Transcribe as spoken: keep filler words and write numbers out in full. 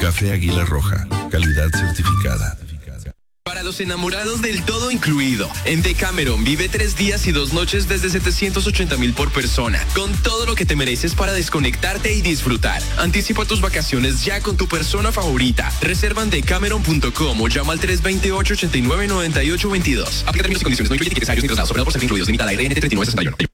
Café Águila Roja, calidad certificada. Para los enamorados del todo incluido, en Decameron vive tres días y dos noches desde setecientos ochenta mil por persona, con todo lo que te mereces para desconectarte y disfrutar. Anticipa tus vacaciones ya con tu persona favorita. Reserva en decameron punto com o llama al tres dos ocho, ocho nueve, nueve ocho dos dos. Aplica términos y condiciones, no incluye tickets necesarios ni traslados. Operado por ser incluidos. Limita la R N T tres nueve seis uno.